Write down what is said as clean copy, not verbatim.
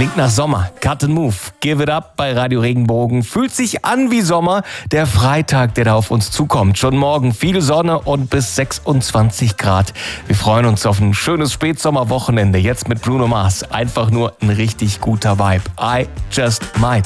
Klingt nach Sommer. Cut and Move. Give it up bei Radio Regenbogen. Fühlt sich an wie Sommer. Der Freitag, der da auf uns zukommt. Schon morgen viel Sonne und bis 26 Grad. Wir freuen uns auf ein schönes Spätsommerwochenende. Jetzt mit Bruno Mars. Einfach nur ein richtig guter Vibe. I just might.